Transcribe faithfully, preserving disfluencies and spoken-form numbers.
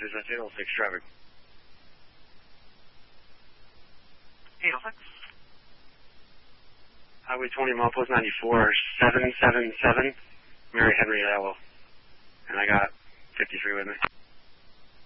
is that's eight oh six traffic. eight oh six. Highway twenty, milepost ninety-four, seven seven seven, Mary Henry Iowa. And I got fifty-three with me.